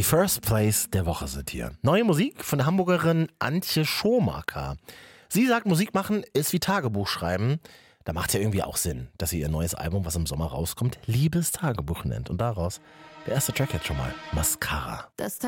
First Place der Woche sind hier. Neue Musik von der Hamburgerin Antje Schomaker. Sie sagt, Musik machen ist wie Tagebuch schreiben. Da macht ja irgendwie auch Sinn, dass sie ihr neues Album, was im Sommer rauskommt, Liebestagebuch nennt. Und daraus der erste Track jetzt schon mal, Mascara. Das